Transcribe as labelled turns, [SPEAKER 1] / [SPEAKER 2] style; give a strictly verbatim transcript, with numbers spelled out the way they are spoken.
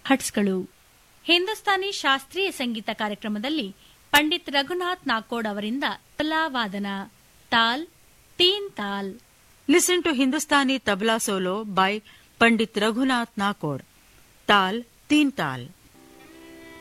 [SPEAKER 1] ಹಟ್ಸ್ಗಳು. ಹಿಂದೂಸ್ತಾನಿ ಶಾಸ್ತ್ರೀಯ ಸಂಗೀತ ಕಾರ್ಯಕ್ರಮದಲ್ಲಿ ಪಂಡಿತ್ ರಘುನಾಥ್ ನಾಕೋಡ್ ಅವರಿಂದ ತಬಲಾ ವಾದನ, ತಾಲ್ ತೀನ್ ತಾಲ್.
[SPEAKER 2] Listen to Hindustani tabla solo by Pandit Raghunath Nakod. Tal Teen Tal.